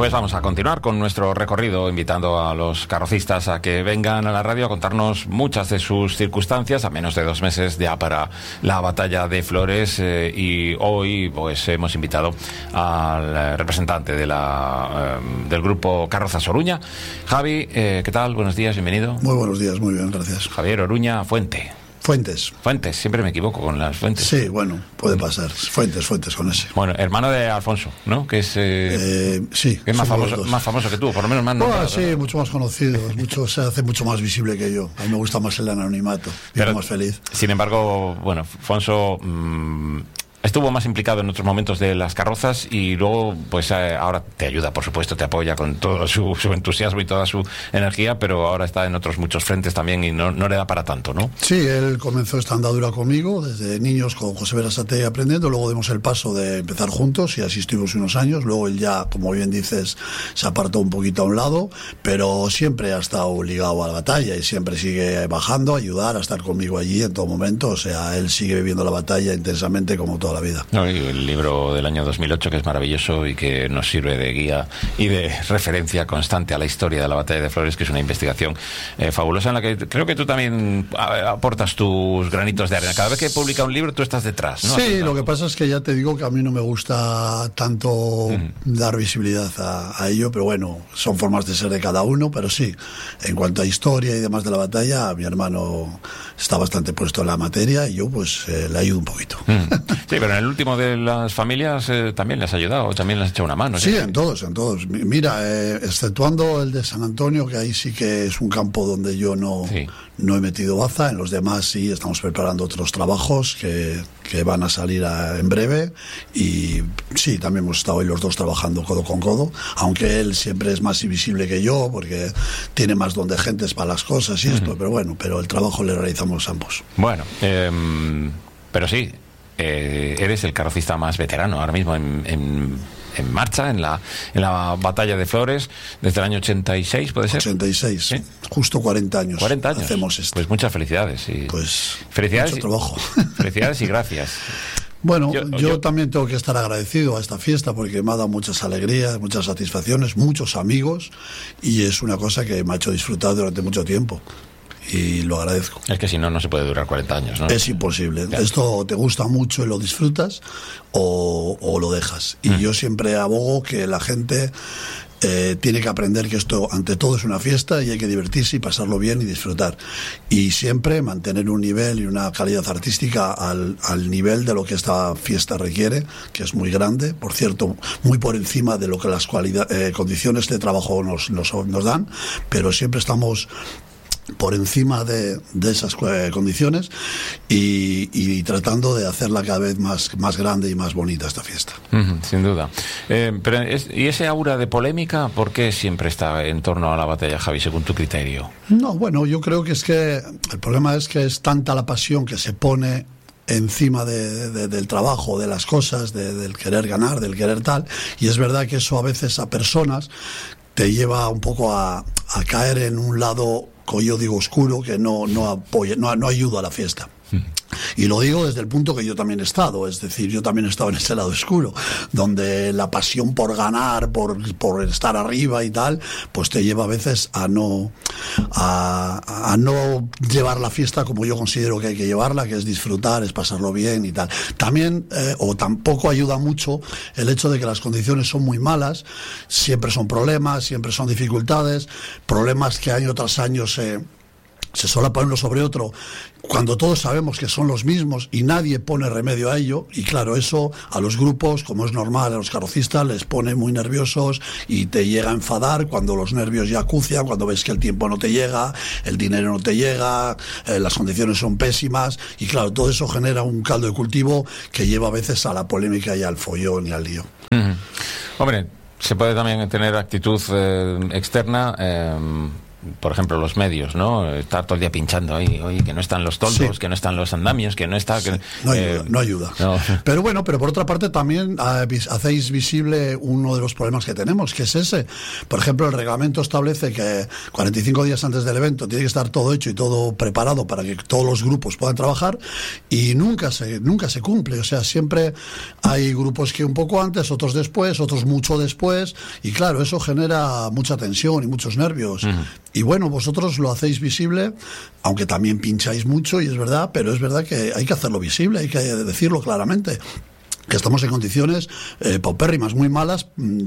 Pues vamos a continuar con nuestro recorrido, invitando a los carrocistas a que vengan a la radio a contarnos muchas de sus circunstancias, a menos de 2 meses ya para la batalla de Flores, y hoy pues hemos invitado al representante de del grupo Carrozas Oruña, Javi. ¿Qué tal? Buenos días, bienvenido. Muy buenos días, muy bien, gracias. Javier Oruña Fuentes, siempre me equivoco con las Fuentes. Sí, bueno, puede pasar. Fuentes con ese. Bueno, hermano de Alfonso, ¿no? Que es sí, que es más famoso que tú, por lo menos más nombrado. Sí, ¿no? Mucho más conocido, se hace mucho más visible que yo. A mí me gusta más el anonimato, pero más feliz. Sin embargo, bueno, Alfonso estuvo más implicado en otros momentos de las carrozas y luego, pues ahora te ayuda, por supuesto, te apoya con todo su entusiasmo y toda su energía, pero ahora está en otros muchos frentes también y no le da para tanto, ¿no? Sí, él comenzó esta andadura conmigo desde niños con José Berasategui aprendiendo, luego dimos el paso de empezar juntos y así estuvimos unos años, luego él ya, como bien dices, se apartó un poquito a un lado, pero siempre ha estado ligado a la batalla y siempre sigue bajando a ayudar, a estar conmigo allí en todo momento, o sea, él sigue viviendo la batalla intensamente como todo la vida. No, y el libro del año 2008 que es maravilloso y que nos sirve de guía y de referencia constante a la historia de la batalla de Flores, que es una investigación fabulosa en la que creo que tú también aportas tus granitos de arena. Cada vez que publica un libro tú estás detrás, ¿no? Sí, lo que pasa es que ya te digo que a mí no me gusta tanto dar visibilidad a ello, pero bueno, son formas de ser de cada uno, pero sí, en cuanto a historia y demás de la batalla, mi hermano está bastante puesto en la materia y yo pues le ayudo un poquito. Sí, pero en el último de las familias también le has ayudado, también le has echado una mano. Sí, en todos. Mira, exceptuando el de San Antonio, que ahí sí que es un campo donde yo no he metido baza, en los demás sí estamos preparando otros trabajos que van a salir en breve y sí, también hemos estado hoy los dos trabajando codo con codo, aunque él siempre es más invisible que yo porque tiene más don de gentes para las cosas y esto, pero bueno, pero el trabajo le realizamos ambos. Bueno, pero sí, eres el carrocista más veterano ahora mismo en marcha en la batalla de Flores desde el año 86, ¿puede ser? 86, ¿sí? Justo 40 años. 40 años. Hacemos esto. Pues muchas felicidades. Pues felicidades. Mucho trabajo. Felicidades y gracias. Bueno, yo también tengo que estar agradecido a esta fiesta porque me ha dado muchas alegrías, muchas satisfacciones, muchos amigos y es una cosa que me ha hecho disfrutar durante mucho tiempo. Y lo agradezco. Es que si no se puede durar 40 años, ¿no? Es imposible. Claro. Esto te gusta mucho y lo disfrutas o lo dejas. Y yo siempre abogo que la gente tiene que aprender que esto ante todo es una fiesta y hay que divertirse y pasarlo bien y disfrutar. Y siempre mantener un nivel y una calidad artística al nivel de lo que esta fiesta requiere, que es muy grande, por cierto, muy por encima de lo que las condiciones de trabajo nos dan, pero siempre estamos por encima de esas condiciones y tratando de hacerla cada vez más grande y más bonita esta fiesta. Sin duda. ¿Y ese aura de polémica por qué siempre está en torno a la batalla, Javi, según tu criterio? No, bueno, yo creo que es que el problema es que es tanta la pasión que se pone encima del trabajo, de las cosas, del querer ganar, del querer tal, y es verdad que eso a veces a personas te lleva un poco a caer en un lado, como yo digo, oscuro, que no ayuda a la fiesta. Y lo digo desde el punto que yo también he estado, es decir, yo también he estado en ese lado oscuro, donde la pasión por ganar, por estar arriba y tal, pues te lleva a veces a no llevar la fiesta como yo considero que hay que llevarla, que es disfrutar, es pasarlo bien y tal. También, o tampoco ayuda mucho el hecho de que las condiciones son muy malas, siempre son problemas, siempre son dificultades, problemas que año tras año se solapan uno sobre otro, cuando todos sabemos que son los mismos y nadie pone remedio a ello, y claro, eso a los grupos, como es normal, a los carrocistas les pone muy nerviosos y te llega a enfadar cuando los nervios ya acucian, cuando ves que el tiempo no te llega, el dinero no te llega, las condiciones son pésimas, y claro, todo eso genera un caldo de cultivo que lleva a veces a la polémica y al follón y al lío. Hombre, se puede también tener actitud externa, por ejemplo, los medios, ¿no? Estar todo el día pinchando ahí, oye, que no están los toldos, que no están los andamios, que no está... Sí, que, no ayuda. No. Pero bueno, pero por otra parte también hacéis visible uno de los problemas que tenemos, que es ese. Por ejemplo, el reglamento establece que 45 días antes del evento tiene que estar todo hecho y todo preparado para que todos los grupos puedan trabajar, y nunca se cumple. O sea, siempre hay grupos que un poco antes, otros después, otros mucho después, y claro, eso genera mucha tensión y muchos nervios. Y bueno, vosotros lo hacéis visible, aunque también pincháis mucho, y es verdad, pero es verdad que hay que hacerlo visible, hay que decirlo claramente, que estamos en condiciones paupérrimas, muy malas,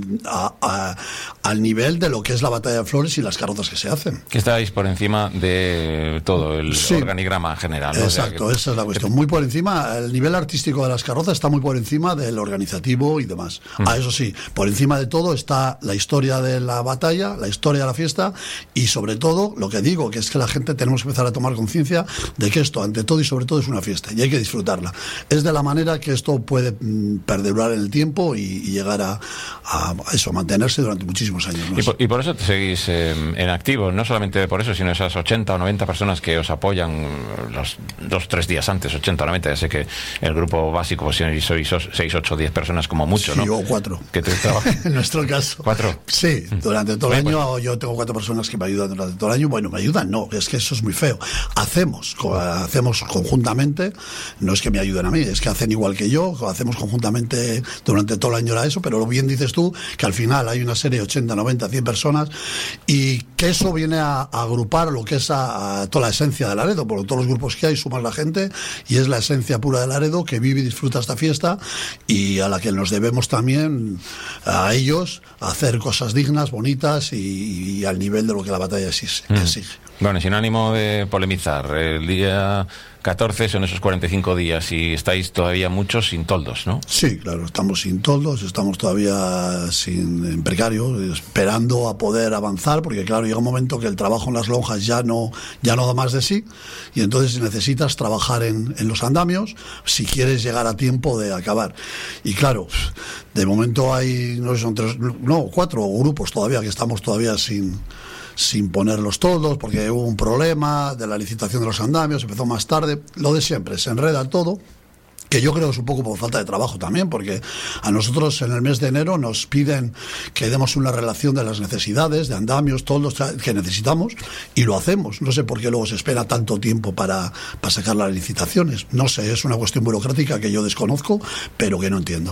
al nivel de lo que es la batalla de Flores y las carrozas que se hacen. Que estáis por encima de todo el organigrama general, ¿no? Exacto, o sea, esa es la cuestión. Muy por encima, el nivel artístico de las carrozas está muy por encima del organizativo y demás. Eso sí, por encima de todo está la historia de la batalla, la historia de la fiesta, y sobre todo, lo que digo, que es que la gente tenemos que empezar a tomar conciencia de que esto, ante todo y sobre todo, es una fiesta, y hay que disfrutarla. Es de la manera que esto puede perdurar en el tiempo y llegar a eso, a mantenerse durante muchísimos años más. Y por eso te seguís en activo, no solamente por eso, sino esas 80 o 90 personas que os apoyan los 2-3 días antes, 80 o 90, ya sé que el grupo básico, pues sois 6, 8, 10 personas como mucho, ¿no? Sí, o 4. Que te trabajan. En nuestro caso. ¿4? Sí, durante todo el año yo tengo 4 personas que me ayudan durante todo el año. Bueno, me ayudan, no, es que eso es muy feo. Hacemos conjuntamente, no es que me ayuden a mí, es que hacen igual que yo, hacemos conjuntamente durante todo el año era eso, pero lo bien dices tú, que al final hay una serie de 80, 90, 100 personas, y que eso viene a agrupar lo que es a toda la esencia de Laredo, porque todos los grupos que hay sumas la gente, y es la esencia pura de Laredo que vive y disfruta esta fiesta, y a la que nos debemos también a ellos hacer cosas dignas, bonitas y al nivel de lo que la batalla exige. Bueno, sin ánimo de polemizar, el día 14 son esos 45 días y estáis todavía muchos sin toldos, ¿no? Sí, claro, estamos sin toldos, estamos todavía en precario, esperando a poder avanzar, porque claro, llega un momento que el trabajo en las lonjas ya no da más de sí, y entonces necesitas trabajar en los andamios si quieres llegar a tiempo de acabar. Y claro, de momento hay, no sé, son 4 grupos todavía que estamos todavía sin poner los toldos, porque hubo un problema de la licitación de los andamios, empezó más tarde, lo de siempre, se enreda todo, que yo creo es un poco por falta de trabajo también, porque a nosotros en el mes de enero nos piden que demos una relación de las necesidades, de andamios, toldos que necesitamos, y lo hacemos. No sé por qué luego se espera tanto tiempo para sacar las licitaciones. No sé, es una cuestión burocrática que yo desconozco, pero que no entiendo.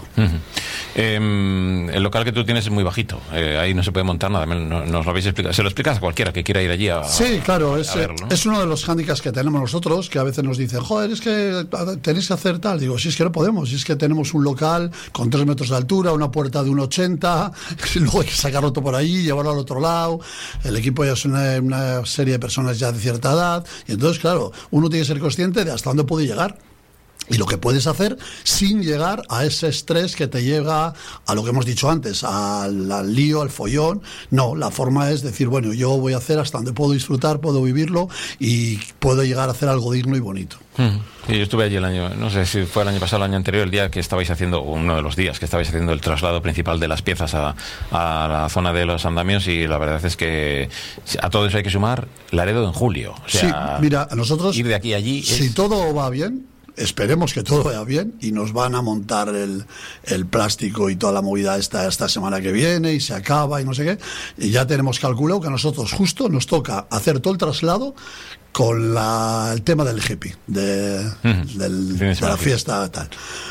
El local que tú tienes es muy bajito, ahí no se puede montar nada, nos lo habéis explicado. Se lo explicas a cualquiera que quiera ir allí Sí, claro, es verlo, ¿no? Es uno de los hándicaps que tenemos nosotros, que a veces nos dicen, joder, es que tenéis que hacer tal. Digo, si es que no podemos, si es que tenemos un local con 3 metros de altura, una puerta de 1,80, y luego hay que sacarlo todo por ahí, llevarlo al otro lado, el equipo ya es una serie de personas ya de cierta edad, y entonces claro, uno tiene que ser consciente de hasta dónde puede llegar. Y lo que puedes hacer sin llegar a ese estrés que te llega a lo que hemos dicho antes, al lío, al follón. No, la forma es decir, bueno, yo voy a hacer hasta donde puedo disfrutar, puedo vivirlo y puedo llegar a hacer algo digno y bonito. Sí, yo estuve allí el año, no sé si fue el año pasado o el año anterior, el día que estabais haciendo, uno de los días que estabais haciendo el traslado principal de las piezas a la zona de los andamios, y la verdad es que a todo eso hay que sumar Laredo en julio. O sea, sí, mira, a nosotros ir de aquí a allí si todo va bien, esperemos que todo vaya bien, y nos van a montar el plástico y toda la movida esta semana que viene, y se acaba y no sé qué, y ya tenemos calculado que a nosotros justo nos toca hacer todo el traslado con el tema del hippie, de la fiesta tal.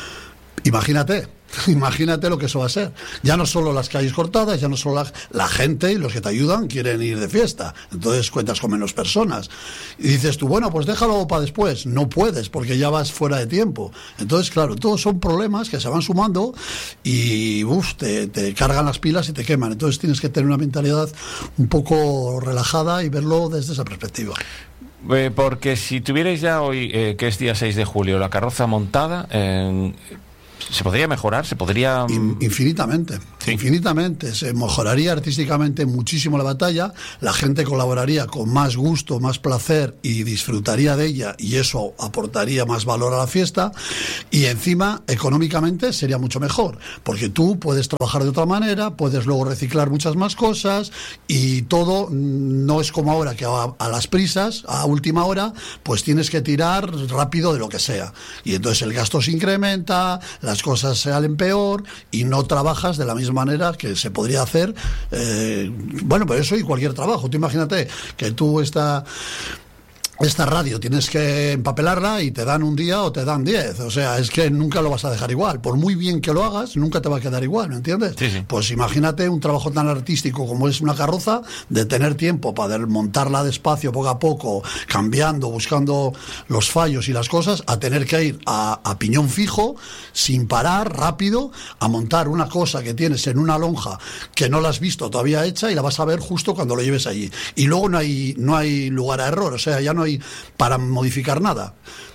Imagínate lo que eso va a ser. Ya no solo las calles cortadas, ya no solo la gente y los que te ayudan quieren ir de fiesta. Entonces cuentas con menos personas. Y dices tú, bueno, pues déjalo para después. No puedes, porque ya vas fuera de tiempo. Entonces, claro, todos son problemas que se van sumando y te cargan las pilas y te queman. Entonces tienes que tener una mentalidad un poco relajada y verlo desde esa perspectiva. Porque si tuvierais ya hoy, que es día 6 de julio, la carroza montada, ¿se podría mejorar? ¿Se podría...? Infinitamente. Sí. Infinitamente. Se mejoraría artísticamente muchísimo la batalla, la gente colaboraría con más gusto, más placer y disfrutaría de ella, y eso aportaría más valor a la fiesta, y encima económicamente sería mucho mejor, porque tú puedes trabajar de otra manera, puedes luego reciclar muchas más cosas, y todo no es como ahora que a las prisas, a última hora, pues tienes que tirar rápido de lo que sea, y entonces el gasto se incrementa, las cosas salen peor y no trabajas de la misma manera que se podría hacer. Bueno, pero eso y cualquier trabajo. Tú imagínate que tú esta radio tienes que empapelarla y te dan un día o te dan 10, o sea, es que nunca lo vas a dejar igual, por muy bien que lo hagas, nunca te va a quedar igual, ¿me entiendes? Sí, sí. Pues imagínate un trabajo tan artístico como es una carroza, de tener tiempo para montarla despacio, poco a poco, cambiando, buscando los fallos y las cosas, a tener que ir a piñón fijo, sin parar, rápido, a montar una cosa que tienes en una lonja que no la has visto todavía hecha y la vas a ver justo cuando lo lleves allí, y luego no hay lugar a error, o sea, ya no hay para modificar nada.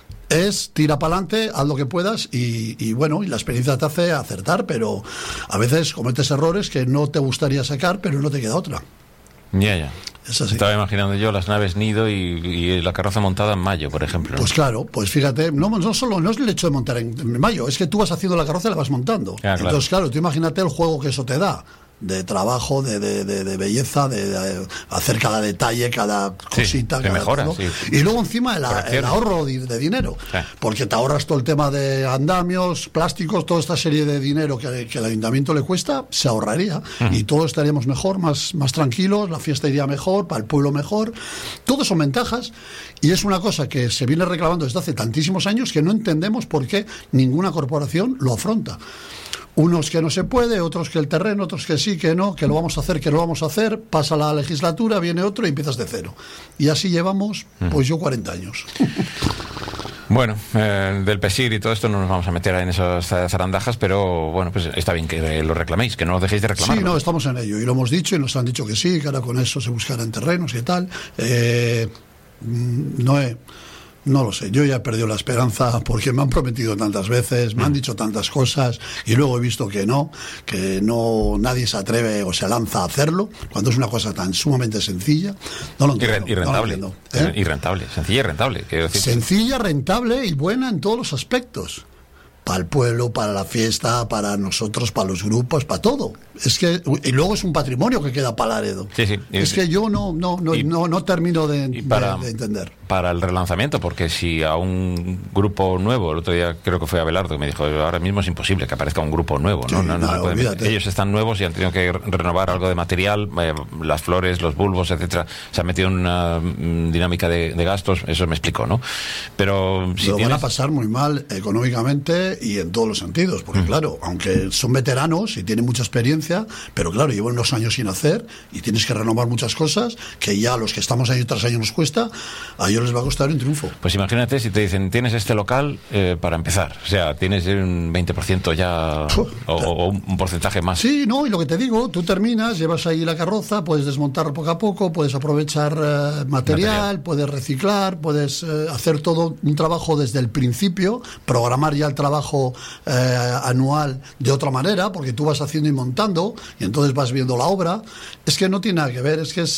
Es tira para adelante, haz lo que puedas y bueno, y la experiencia te hace acertar, pero a veces cometes errores que no te gustaría sacar, pero no te queda otra. Ya. Es así. Estaba imaginando yo las naves nido y la carroza montada en mayo, por ejemplo, ¿no? Pues claro, pues fíjate, no es el hecho de montar en mayo, es que tú vas haciendo la carroza y la vas montando. Claro. Entonces, claro, tú imagínate el juego que eso te da, de trabajo, de belleza, de hacer cada detalle, cada cosita, sí, cada mejora, todo. Sí. Y luego encima el ahorro de dinero, porque te ahorras todo el tema de andamios, plásticos, toda esta serie de dinero que el ayuntamiento le cuesta, se ahorraría y todos estaríamos mejor, más tranquilos, la fiesta iría mejor, para el pueblo mejor. Todos son ventajas, y es una cosa que se viene reclamando desde hace tantísimos años que no entendemos por qué ninguna corporación lo afronta. Unos que no se puede, otros que el terreno, otros que sí, que no, que lo vamos a hacer, que no lo vamos a hacer, pasa la legislatura, viene otro y empiezas de cero. Y así llevamos, pues yo 40 años. Bueno, del PESIR y todo esto no nos vamos a meter en esas zarandajas, pero bueno, pues está bien que lo reclaméis, que no lo dejéis de reclamar. Sí, no, estamos en ello, y lo hemos dicho y nos han dicho que sí, que ahora con eso se buscarán terrenos y tal. No lo sé, yo ya he perdido la esperanza porque me han prometido tantas veces, me han dicho tantas cosas y luego he visto que no nadie se atreve o se lanza a hacerlo cuando es una cosa tan sumamente sencilla. No lo entiendo. Y rentable. No lo entiendo, Y rentable, sencilla y rentable. Sencilla, rentable y buena en todos los aspectos. Para el pueblo, para la fiesta, para nosotros, para los grupos, para todo. Es que, y luego es un patrimonio que queda para Laredo. Sí. Es que yo no termino de entender. Para el relanzamiento, porque si a un grupo nuevo, el otro día creo que fue Abelardo que me dijo, ahora mismo es imposible que aparezca un grupo nuevo, sí, no ellos están nuevos y han tenido que renovar algo de material, las flores, los bulbos, etcétera, se han metido en una dinámica de gastos, eso me explicó, ¿no? Pero si van a pasar muy mal económicamente y en todos los sentidos, porque claro, aunque son veteranos y tienen mucha experiencia, pero claro, llevan unos años sin hacer y tienes que renovar muchas cosas que ya a los que estamos año tras año nos cuesta, a ellos les va a costar un triunfo. Pues imagínate si te dicen, tienes este local para empezar, o sea, tienes un 20% ya o un porcentaje más. Sí, no, y lo que te digo, tú terminas, llevas ahí la carroza, puedes desmontar poco a poco, puedes aprovechar material, puedes reciclar, puedes hacer todo un trabajo desde el principio, programar ya el trabajo anual de otra manera, porque tú vas haciendo y montando y entonces vas viendo la obra. Es que no tiene nada que ver, es que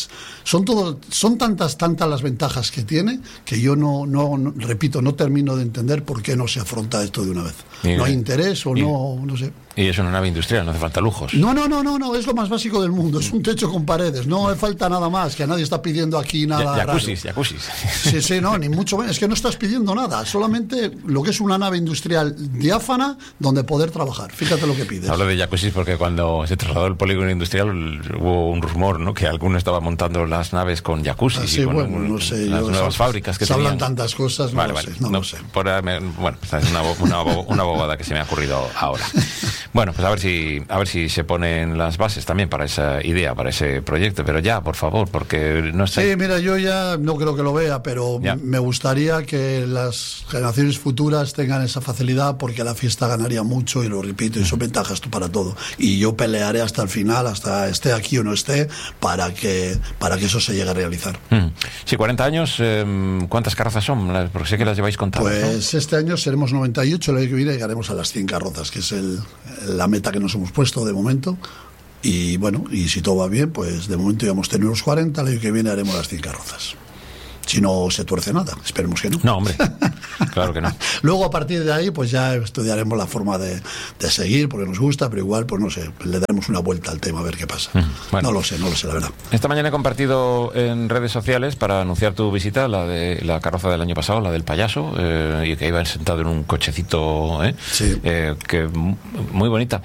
son tantas las ventajas que tiene que yo repito, no termino de entender por qué no se afronta esto de una vez. No hay interés o no sé. Y es una nave industrial, no hace falta lujos. No, es lo más básico del mundo, es un techo con paredes, no hace falta nada más, que nadie está pidiendo aquí nada. Jacuzzis. Sí, no, ni mucho menos, es que no estás pidiendo nada, solamente lo que es una nave industrial diáfana donde poder trabajar, fíjate lo que pides. Hablo de jacuzzis porque cuando se trasladó el polígono industrial hubo un rumor, ¿no?, que alguno estaba montando las naves con jacuzzis. Sí, bueno, no sé. Las nuevas fábricas que se tenían. Hablan tantas cosas, no lo sé. Bueno, es una bobada que se me ha ocurrido ahora. Bueno, pues a ver si se ponen las bases también para esa idea, para ese proyecto, pero ya, por favor, porque no está. Sí, mira, yo ya no creo que lo vea, pero me gustaría que las generaciones futuras tengan esa facilidad, porque la fiesta ganaría mucho, y lo repito, y son ventajas para todo. Y yo pelearé hasta el final, hasta esté aquí o no esté, para que eso se llegue a realizar. Sí, 40 años, ¿cuántas carrozas son? Porque sé que las lleváis contadas. Pues, ¿no? Este año seremos 98, el año que viene llegaremos a las 100 carrozas, que es el la meta que nos hemos puesto de momento. Y bueno, y si todo va bien, pues de momento ya hemos tenido los 40, el año que viene haremos las 100 carrozas. Si no se tuerce nada, esperemos que no. No, hombre, claro que no. Luego, a partir de ahí, pues ya estudiaremos la forma de seguir, porque nos gusta, pero igual, pues no sé, le daremos una vuelta al tema a ver qué pasa. Bueno, no lo sé, la verdad. Esta mañana he compartido en redes sociales para anunciar tu visita, la de la carroza del año pasado, la del payaso, y que iba sentado en un cochecito, sí. Que muy bonita.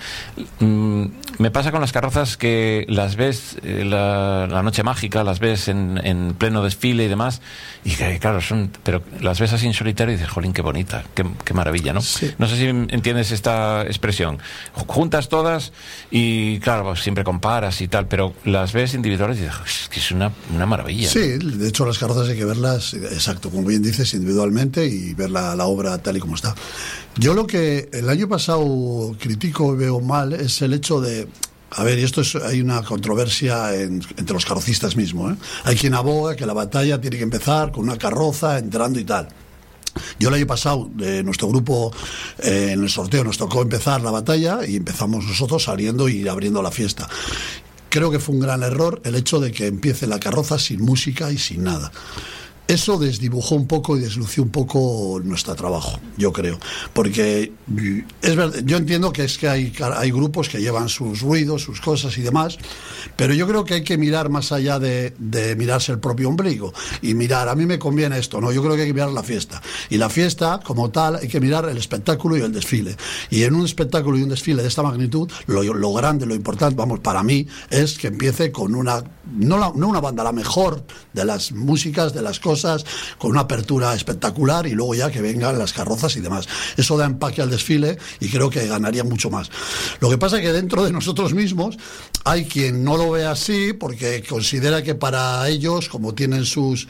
Me pasa con las carrozas que las ves la noche mágica, las ves en pleno desfile y demás, y que, claro, pero las ves así en solitario y dices, jolín, qué bonita, qué maravilla, ¿no? Sí. No sé si entiendes esta expresión. Juntas todas y, claro, pues siempre comparas y tal, pero las ves individuales y dices, que es una maravilla. Sí, de hecho las carrozas hay que verlas, exacto, como bien dices, individualmente y ver la obra tal y como está. Yo lo que el año pasado critico y veo mal es el hecho de... A ver, y hay una controversia entre los carrocistas mismos, ¿eh? Hay quien aboga que la batalla tiene que empezar con una carroza entrando y tal. Yo el año pasado, nuestro grupo, en el sorteo nos tocó empezar la batalla y empezamos nosotros saliendo y abriendo la fiesta. Creo que fue un gran error el hecho de que empiece la carroza sin música y sin nada. Eso desdibujó un poco y deslució un poco nuestro trabajo, yo creo. Porque es verdad, yo entiendo que es que hay grupos que llevan sus ruidos, sus cosas y demás, pero yo creo que hay que mirar más allá de mirarse el propio ombligo y mirar, a mí me conviene esto, ¿no? Yo creo que hay que mirar la fiesta. Y la fiesta, como tal, hay que mirar el espectáculo y el desfile. Y en un espectáculo y un desfile de esta magnitud, lo grande, lo importante, vamos, para mí, es que empiece con no una banda, la mejor de las músicas, de las cosas, con una apertura espectacular y luego ya que vengan las carrozas y demás. Eso da empaque al desfile y creo que ganaría mucho más. Lo que pasa es que dentro de nosotros mismos hay quien no lo ve así porque considera que para ellos, como tienen sus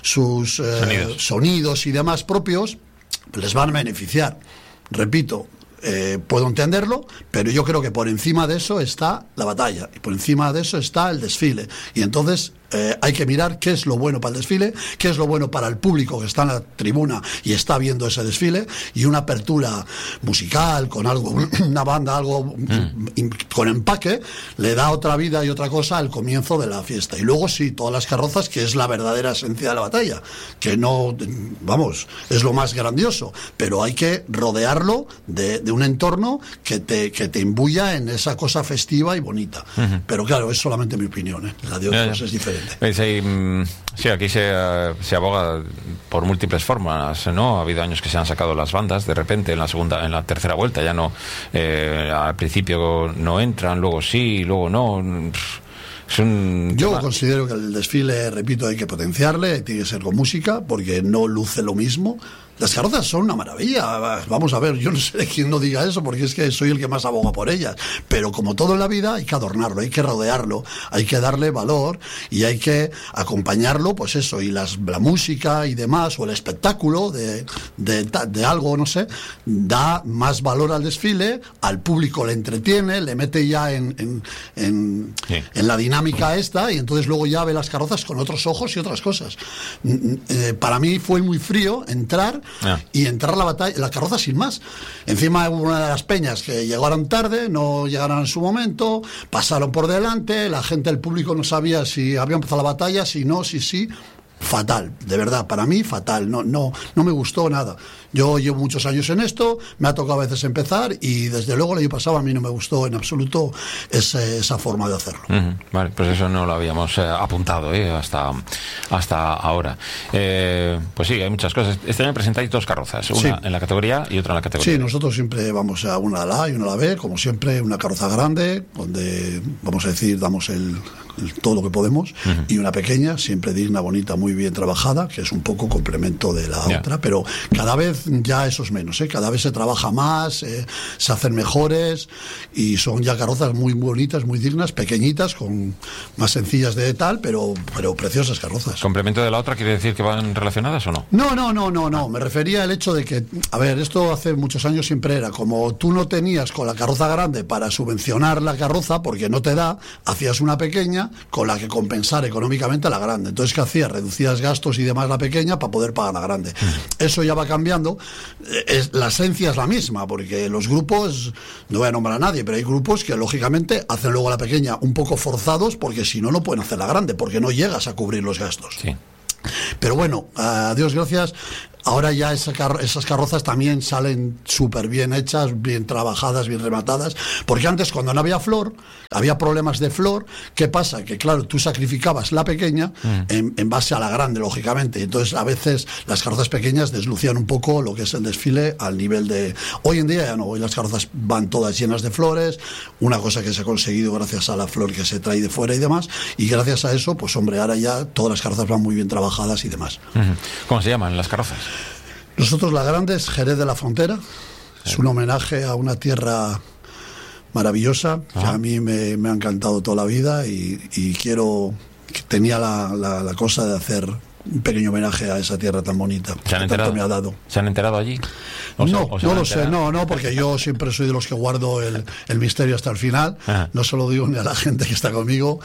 sonidos y demás propios, les van a beneficiar. Repito, puedo entenderlo, pero yo creo que por encima de eso está la batalla y por encima de eso está el desfile. Y entonces hay que mirar qué es lo bueno para el desfile, qué es lo bueno para el público que está en la tribuna y está viendo ese desfile, y una apertura musical con algo, una banda, algo con empaque, le da otra vida y otra cosa al comienzo de la fiesta. Y luego sí, todas las carrozas, que es la verdadera esencia de la batalla, que no, vamos, es lo más grandioso, pero hay que rodearlo de un entorno que te imbuya en esa cosa festiva y bonita. Pero claro, es solamente mi opinión, la de otros es diferente. Sí, aquí se aboga por múltiples formas, ¿no? Ha habido años que se han sacado las bandas de repente en la tercera vuelta, ya no, al principio no entran, luego sí, luego no. Yo considero que el desfile, repito, hay que potenciarle, tiene que ser con música, porque no luce lo mismo. Las carrozas son una maravilla, vamos a ver, yo no sé de quién no diga eso, porque es que soy el que más aboga por ellas, pero como todo en la vida hay que adornarlo, hay que rodearlo, hay que darle valor y hay que acompañarlo, pues eso, y la música y demás, o el espectáculo de algo, no sé, da más valor al desfile, al público le entretiene, le mete ya en la dinámica esta, y entonces luego ya ve las carrozas con otros ojos y otras cosas. Para mí fue muy frío entrar y entrar la carroza sin más. Encima hubo una de las peñas que llegaron tarde, no llegaron en su momento, pasaron por delante, la gente, el público no sabía si había empezado la batalla, si no, si sí. Fatal, de verdad, para mí fatal, no me gustó nada. Yo llevo muchos años en esto, me ha tocado a veces empezar y desde luego el año pasado a mí no me gustó en absoluto esa forma de hacerlo. Vale, pues eso no lo habíamos apuntado hasta ahora. Pues sí, hay muchas cosas. Este año presentáis dos carrozas, una en la categoría A y otra en la categoría B. Sí, nosotros siempre vamos a una a la A y una a la B, como siempre, una carroza grande, donde, vamos a decir, damos todo lo que podemos, y una pequeña, siempre digna, bonita, muy bien trabajada, que es un poco complemento de la otra, pero cada vez ya eso es menos, cada vez se trabaja más, se hacen mejores y son ya carrozas muy bonitas, muy dignas, pequeñitas, con más sencillas de tal, pero preciosas carrozas. ¿Complemento de la otra quiere decir que van relacionadas o no? No, me refería al hecho de que, a ver, esto hace muchos años siempre era, como tú no tenías con la carroza grande para subvencionar la carroza, porque no te da, hacías una pequeña pequeña con la que compensar económicamente la grande. Entonces, ¿qué hacía? Reducías gastos y demás la pequeña para poder pagar la grande. Eso ya va cambiando. La esencia es la misma, porque los grupos, no voy a nombrar a nadie, pero hay grupos que lógicamente hacen luego la pequeña un poco forzados, porque si no, no pueden hacer la grande, porque no llegas a cubrir los gastos. Sí. Pero bueno, a Dios gracias, ahora ya esas carrozas también salen súper bien hechas, bien trabajadas, bien rematadas, porque antes, cuando no había flor, había problemas de flor. ¿Qué pasa? Que claro, tú sacrificabas la pequeña en base a la grande, lógicamente. Entonces, a veces las carrozas pequeñas deslucían un poco lo que es el desfile al nivel de... Hoy en día ya no, hoy las carrozas van todas llenas de flores, una cosa que se ha conseguido gracias a la flor que se trae de fuera y demás, y gracias a eso, pues hombre, ahora ya todas las carrozas van muy bien trabajadas y demás. ¿Cómo se llaman las carrozas? Nosotros la grande es Jerez de la Frontera, es un homenaje a una tierra maravillosa que a mí me ha encantado toda la vida y quiero, que tenía la cosa de hacer un pequeño homenaje a esa tierra tan bonita que tanto me ha dado. ¿Se han enterado allí? No lo sé, no, porque yo siempre soy de los que guardo el misterio hasta el final. No se lo digo ni a la gente que está conmigo,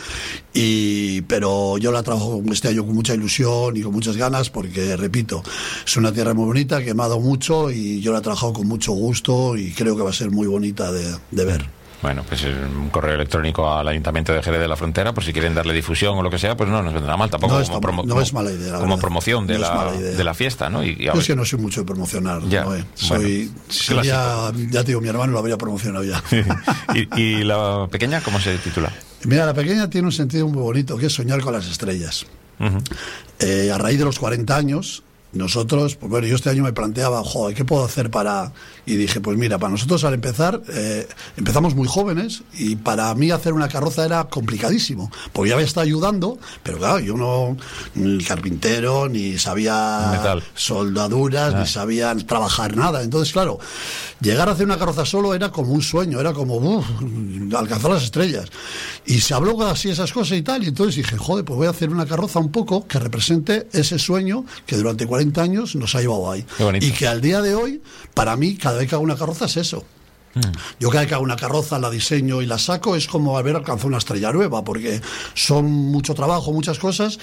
pero yo la trabajo este año con mucha ilusión y con muchas ganas, porque, repito, es una tierra muy bonita que me ha dado mucho y yo la he trabajado con mucho gusto y creo que va a ser muy bonita de ver. Bueno, pues un correo electrónico al Ayuntamiento de Jerez de la Frontera, por si quieren darle difusión o lo que sea, pues no nos vendrá mal tampoco. No es mala idea. Como promoción de la fiesta, ¿no? Yo es que no soy mucho de promocionar. Ya, ¿no? Ya te digo, mi hermano lo habría promocionado ya. ¿Y la pequeña cómo se titula? Mira, la pequeña tiene un sentido muy bonito, que es soñar con las estrellas. A raíz de los 40 años... Nosotros, pues bueno, yo este año me planteaba, joder, ¿qué puedo hacer para...? Y dije, pues mira, para nosotros al empezar, empezamos muy jóvenes y para mí hacer una carroza era complicadísimo, porque ya me está ayudando, pero claro, yo no, ni carpintero, ni sabía soldaduras, ni sabía trabajar nada. Entonces, claro, llegar a hacer una carroza solo era como un sueño, era como, alcanzar las estrellas. Y se habló así esas cosas y tal, y entonces dije, joder, pues voy a hacer una carroza un poco que represente ese sueño que durante 40 años nos ha llevado ahí. Y que al día de hoy, para mí, cada vez que hago una carroza es eso. Yo cada vez que hago una carroza, la diseño y la saco, es como haber alcanzado una estrella nueva, porque son mucho trabajo, muchas cosas,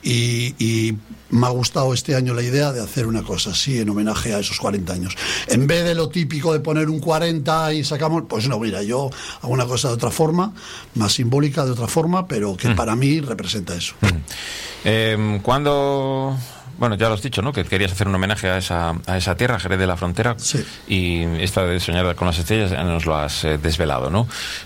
y me ha gustado este año la idea de hacer una cosa así en homenaje a esos 40 años. En vez de lo típico de poner un 40 y sacamos, pues no, mira, yo hago una cosa de otra forma, más simbólica de otra forma, pero que para mí representa eso. ¿Cuándo...? Bueno, ya lo has dicho, ¿no? Que querías hacer un homenaje a esa tierra, Jerez de la Frontera. Sí. Y esta de soñar con las estrellas ya nos lo has desvelado, ¿no?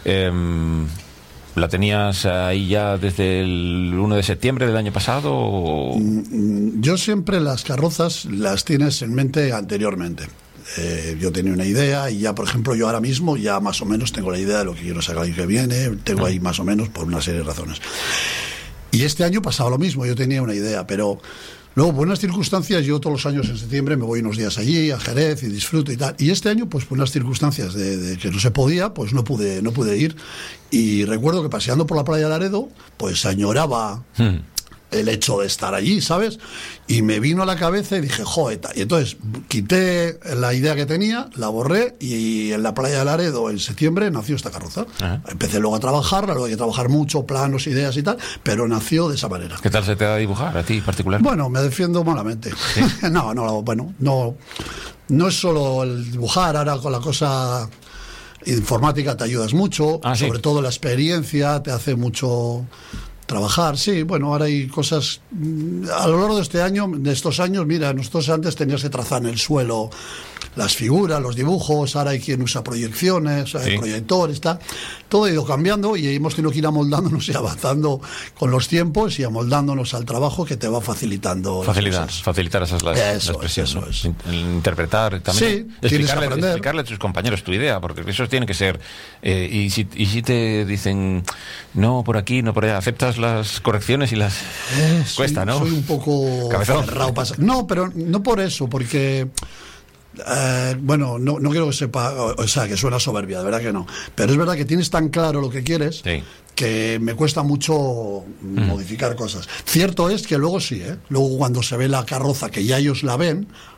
¿La tenías ahí ya desde el 1 de septiembre del año pasado? ¿O? Yo siempre las carrozas las tienes en mente anteriormente. Yo tenía una idea y ya, por ejemplo, yo ahora mismo ya más o menos tengo la idea de lo que quiero sacar el año que viene. Tengo ahí más o menos por una serie de razones. Y este año pasaba lo mismo, yo tenía una idea, pero... Luego, por unas circunstancias, yo todos los años en septiembre me voy unos días allí, a Jerez, y disfruto y tal. Y este año, pues por unas circunstancias de que no se podía, pues no pude ir. Y recuerdo que paseando por la playa de Laredo, pues añoraba el hecho de estar allí, ¿sabes? Y me vino a la cabeza y dije, joder, y entonces quité la idea que tenía, la borré, y en la playa de Laredo, en septiembre, nació esta carroza. Empecé luego a trabajarla, luego hay que trabajar mucho, planos, ideas y tal, pero nació de esa manera. ¿Qué tal se te da dibujar a ti en particular? Bueno, me defiendo malamente. ¿Sí? No es solo el dibujar, ahora con la cosa informática te ayudas mucho, sobre todo la experiencia te hace mucho... Trabajar, sí, bueno, ahora hay cosas a lo largo de estos años, mira, nosotros antes tenías que trazar en el suelo las figuras, los dibujos, ahora hay quien usa proyecciones, hay proyectores, todo ha ido cambiando y hemos tenido que ir amoldándonos y avanzando con los tiempos y amoldándonos al trabajo que te va facilitando. Facilitar esas las expresiones, ¿no? Es. Interpretar también. Sí, explicarle a tus compañeros tu idea, porque eso tiene que ser. Y si te dicen, no, por aquí, no por allá, aceptas las correcciones y las. Cuesta, ¿no? Soy un poco. Cabezón. No, pero no por eso, porque. Bueno, no quiero que sepa, o sea, que suena soberbia, de verdad que no, pero es verdad que tienes tan claro lo que quieres que me cuesta mucho modificar cosas. Cierto es que luego sí, luego cuando se ve la carroza, que ya ellos la ven,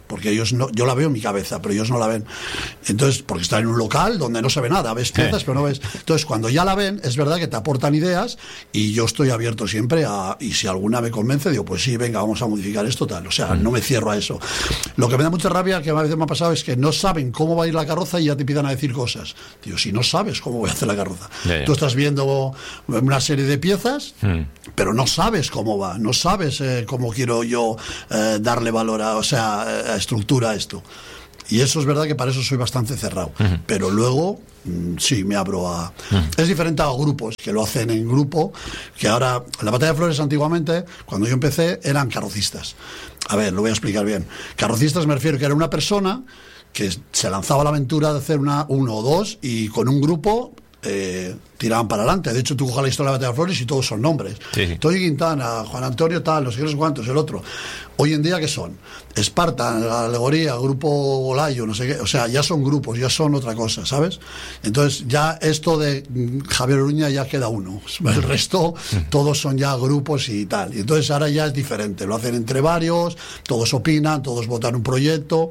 porque ellos no, yo la veo en mi cabeza, pero ellos no la ven. Entonces, porque están en un local donde no se ve nada, ves piezas, pero no ves. Entonces, cuando ya la ven, es verdad que te aportan ideas y yo estoy abierto siempre y si alguna me convence, digo, pues sí, venga, vamos a modificar esto, tal. O sea, no me cierro a eso. Lo que me da mucha rabia, que a veces me ha pasado, es que no saben cómo va a ir la carroza y ya te empiezan a decir cosas. Digo, si no sabes cómo voy a hacer la carroza. Tú estás viendo una serie de piezas, pero no sabes cómo va, no sabes cómo quiero yo darle valor a estructura a esto. Y eso es verdad que para eso soy bastante cerrado. Pero luego, sí, me abro a... Es diferente a grupos, que lo hacen en grupo, que ahora, la Batalla de Flores antiguamente, cuando yo empecé, eran carrocistas. A ver, lo voy a explicar bien. Carrocistas me refiero que era una persona que se lanzaba a la aventura de hacer uno o dos y con un grupo... tiraban para adelante. De hecho, tú coges la historia de la Batalla de Flores y todos son nombres. Toyo Quintana, Juan Antonio tal, no sé qué, no sé cuántos, el otro. Hoy en día, ¿qué son? Esparta, la Alegoría, Grupo Olayo, no sé qué. O sea, ya son grupos, ya son otra cosa, ¿sabes? Entonces, ya esto de Javier Oruña ya queda uno. El resto, todos son ya grupos y tal. Y entonces ahora ya es diferente. Lo hacen entre varios, todos opinan, todos votan un proyecto.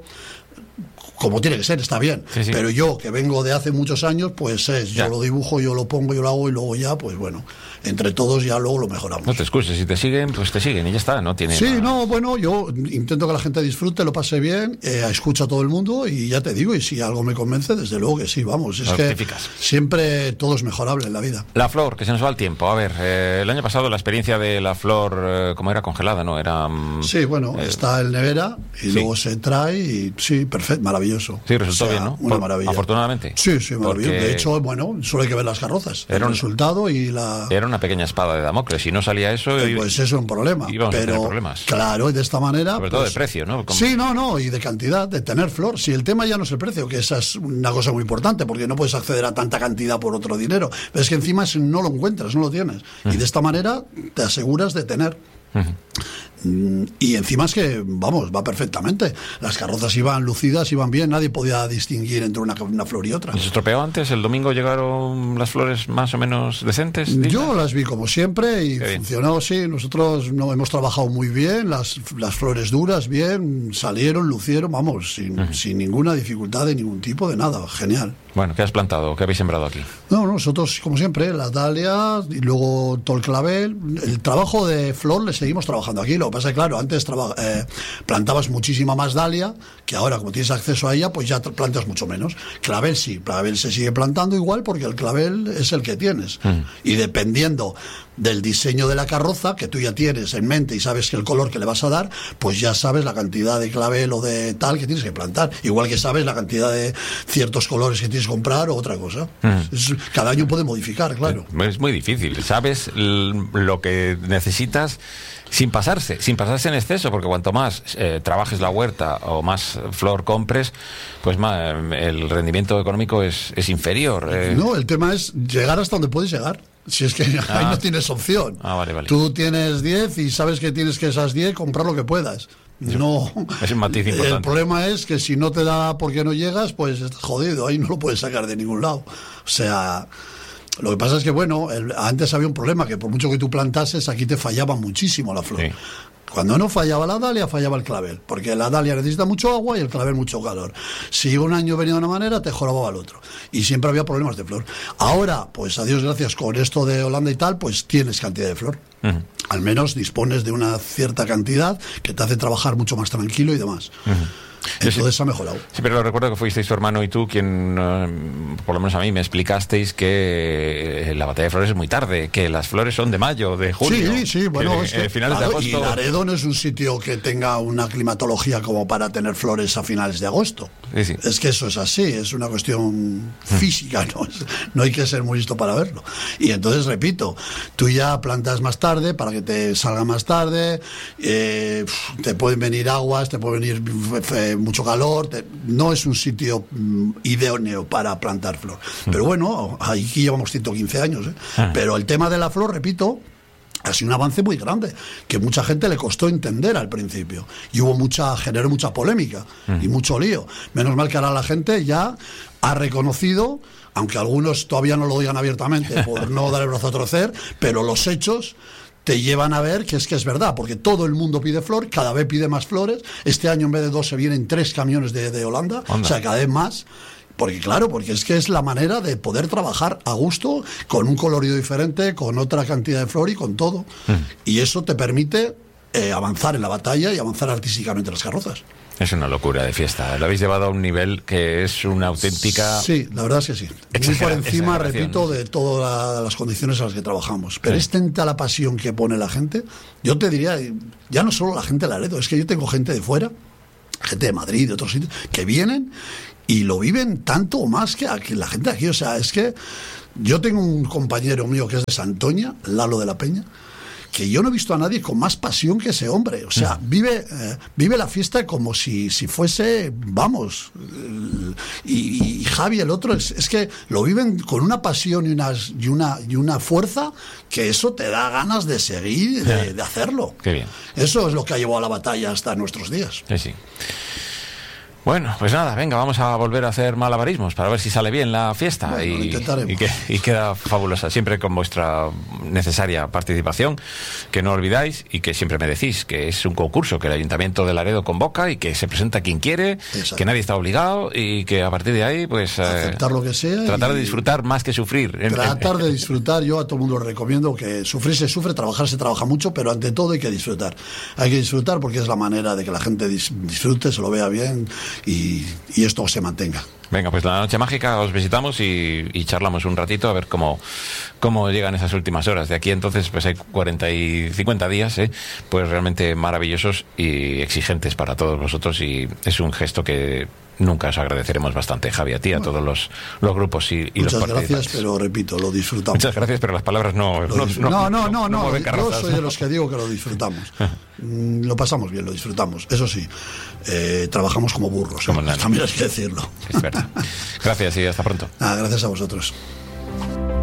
Como tiene que ser, está bien. Pero yo, que vengo de hace muchos años, pues yo lo dibujo, yo lo pongo, yo lo hago y luego ya, pues bueno, entre todos ya luego lo mejoramos. No te excuses, si te siguen, pues te siguen y ya está, no tiene... Sí, no, bueno, yo intento que la gente disfrute, lo pase bien, escucha a todo el mundo y ya te digo, y si algo me convence, desde luego que sí, vamos, es que siempre todo es mejorable en la vida. La flor, que se nos va el tiempo. A ver, el año pasado la experiencia de la flor, ¿cómo era? Congelada, ¿no? Era... Sí, bueno, está en nevera y luego se trae y sí, perfecto, maravilloso. Sí, resultó bien, ¿no? Una maravilla. Afortunadamente. Sí, maravilloso. Porque... De hecho, bueno, solo hay que ver las carrozas. Era el resultado y la... Era una pequeña espada de Damocles. Si no salía eso... pues eso es un problema. Íbamos a tener problemas. Claro, y de esta manera... Sobre todo de precio, ¿no? Sí, no, y de cantidad, de tener flor. Si el tema ya no es el precio, que esa es una cosa muy importante, porque no puedes acceder a tanta cantidad por otro dinero. Pero es que encima no lo encuentras, no lo tienes. Y de esta manera te aseguras de tener... Y encima es que, vamos, va perfectamente. Las carrozas iban lucidas, iban bien, nadie podía distinguir entre una flor y otra. ¿Se estropeó antes? ¿El domingo llegaron las flores más o menos decentes? Yo las vi como siempre y funcionó, sí. Nosotros no hemos trabajado muy bien, las flores duras, bien, salieron, lucieron, vamos, sin ninguna dificultad de ningún tipo, de nada, genial. Bueno, ¿qué has plantado? ¿Qué habéis sembrado aquí? No, nosotros, como siempre, las dalias y luego todo el clavel. El trabajo de flor le seguimos trabajando aquí. Lo que pasa es que, claro, antes plantabas muchísima más dalia, que ahora, como tienes acceso a ella, pues ya plantas mucho menos. Clavel sí, clavel se sigue plantando igual porque el clavel es el que tienes. Y dependiendo del diseño de la carroza, que tú ya tienes en mente y sabes que el color que le vas a dar, pues ya sabes la cantidad de clavel o de tal que tienes que plantar. Igual que sabes la cantidad de ciertos colores que tienes que comprar o otra cosa. Cada año puede modificar, claro. Es muy difícil. Sabes lo que necesitas sin pasarse en exceso, porque cuanto más trabajes la huerta o más flor compres, pues más el rendimiento económico es inferior. No, el tema es llegar hasta donde puedes llegar. Si es que ahí no tienes opción. Vale. Tú tienes 10 y sabes que tienes que esas 10 comprar lo que puedas. No, es un matiz importante. El problema es que si no te da porque no llegas, pues estás jodido, ahí no lo puedes sacar de ningún lado. O sea, lo que pasa es que, bueno, antes había un problema, que por mucho que tú plantases, aquí te fallaba muchísimo la flor. Sí. Cuando no fallaba la dalia, fallaba el clavel, porque la dalia necesita mucho agua y el clavel mucho calor. Si un año venía de una manera, te jorobaba el otro. Y siempre había problemas de flor. Ahora, pues a Dios gracias, con esto de Holanda y tal, pues tienes cantidad de flor. Al menos dispones de una cierta cantidad que te hace trabajar mucho más tranquilo y demás. Entonces ha mejorado. Sí, pero recuerdo que fuisteis tu hermano y tú quien, por lo menos a mí, me explicasteis que la batalla de flores es muy tarde, que las flores son de mayo, de junio. Sí, bueno, es que finales de agosto. Y Laredo no es un sitio que tenga una climatología como para tener flores a finales de agosto. Sí. Es que eso es así, es una cuestión física, no hay que ser muy listo para verlo. Y entonces, repito, tú ya plantas más tarde para que te salga más tarde, te pueden venir aguas, te puede venir mucho calor, no es un sitio idóneo para plantar flor. Pero bueno, aquí llevamos 115 años, pero el tema de la flor, repito, ha sido un avance muy grande, que mucha gente le costó entender al principio, y generó mucha polémica y mucho lío. Menos mal que ahora la gente ya ha reconocido, aunque algunos todavía no lo digan abiertamente por no dar el brazo a torcer, pero los hechos te llevan a ver que es verdad, porque todo el mundo pide flor, cada vez pide más flores. Este año en vez de 2 se vienen 3 camiones de Holanda, o sea, cada vez más. Porque claro, porque es que es la manera de poder trabajar a gusto, con un colorido diferente, con otra cantidad de flor y con todo. Y eso te permite avanzar en la batalla y avanzar artísticamente las carrozas. Es una locura de fiesta. Lo habéis llevado a un nivel que es una auténtica... Sí, la verdad es que sí. Muy por encima, repito, de todas las condiciones a las que trabajamos. Pero es tanta la pasión que pone la gente. Yo te diría, ya no solo la gente de Laredo, es que yo tengo gente de fuera, gente de Madrid, de otros sitios, que vienen y lo viven tanto o más que la gente de aquí. O sea, es que yo tengo un compañero mío que es de Santoña, Lalo de la Peña, que yo no he visto a nadie con más pasión que ese hombre. O sea, vive la fiesta como si fuese, vamos. Y Javi, el otro, es que lo viven con una pasión y una fuerza que eso te da ganas de seguir, de hacerlo. Qué bien. Eso es lo que ha llevado a la batalla hasta nuestros días. Sí. Bueno, pues nada, venga, vamos a volver a hacer malabarismos para ver si sale bien la fiesta. Bueno, y queda fabulosa, siempre con vuestra necesaria participación, que no olvidáis y que siempre me decís que es un concurso que el Ayuntamiento de Laredo convoca y que se presenta quien quiere. Exacto. Que nadie está obligado y que a partir de ahí, pues... aceptar lo que sea. Tratar de disfrutar más que sufrir. Tratar de disfrutar, yo a todo el mundo le recomiendo que sufrir se sufre, trabajar se trabaja mucho, pero ante todo hay que disfrutar. Hay que disfrutar porque es la manera de que la gente disfrute, se lo vea bien y esto se mantenga. Venga, pues la noche mágica os visitamos y charlamos un ratito a ver cómo llegan esas últimas horas. De aquí entonces pues hay 40 y 50 días, pues realmente maravillosos y exigentes para todos vosotros, y es un gesto que nunca os agradeceremos bastante, Javi, a ti, a todos los grupos y los participantes. Muchas gracias, pero repito, lo disfrutamos. Muchas gracias, pero las palabras no yo soy de los que digo que lo disfrutamos. Lo pasamos bien, lo disfrutamos. Eso sí, trabajamos como burros. También hay que decirlo. Es verdad. Gracias y hasta pronto. Gracias a vosotros.